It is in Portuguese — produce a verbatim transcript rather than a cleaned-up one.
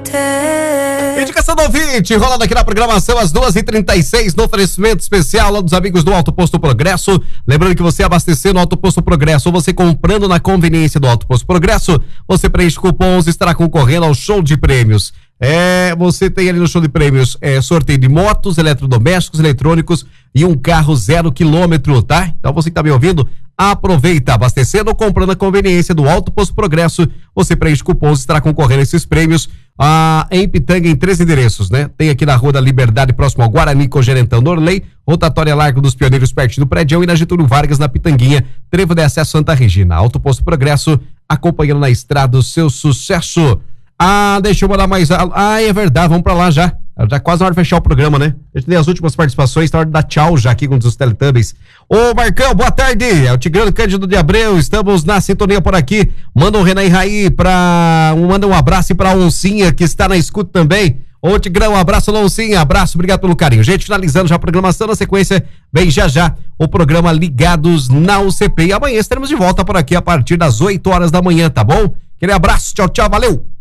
Indicação do ouvinte, rolando aqui na programação às duas e trinta e seis, no oferecimento especial lá dos amigos do Alto Posto Progresso. Lembrando que você abastecer no Alto Posto Progresso ou você comprando na conveniência do Alto Posto Progresso, você preenche cupons e estará concorrendo ao show de prêmios. É, você tem ali no show de prêmios é, sorteio de motos, eletrodomésticos, eletrônicos e um carro zero quilômetro, tá? Então você que tá me ouvindo, aproveita, abastecendo ou comprando a conveniência do Alto Posto Progresso, você preenche cupons e estará concorrendo a esses prêmios ah, em Pitanga, em três endereços, né? Tem aqui na Rua da Liberdade, próximo ao Guarani, com Gerentão Norley, Rotatória Largo dos Pioneiros, perto do Prédio, e na Getúlio Vargas, na Pitanguinha, Trevo de Acesso Santa Regina. Alto Posto Progresso, acompanhando na estrada o seu sucesso. Ah, deixa eu mandar mais. Ah, é verdade, vamos pra lá já. Já quase na hora de fechar o programa, né? A gente tem as últimas participações, tá hora de dar tchau já aqui com os Teletubbies. Ô, Marcão, boa tarde. É o Tigrano Cândido de Abreu, estamos na sintonia por aqui. Manda um Renan e Raí pra. Manda um abraço pra Oncinha, que está na escuta também. Ô, Tigrão, um abraço, Oncinha, abraço, obrigado pelo carinho. Gente, finalizando já a programação, na sequência, vem já já o programa Ligados na U C P. E amanhã estaremos de volta por aqui a partir das oito horas da manhã, tá bom? Aquele abraço, tchau, tchau, valeu!